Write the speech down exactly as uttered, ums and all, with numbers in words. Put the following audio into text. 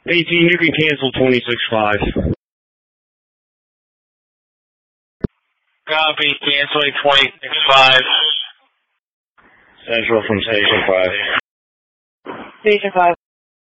eighteen, you can cancel twenty-six five. Copy, canceling twenty-six five. Central from Station five. Station five.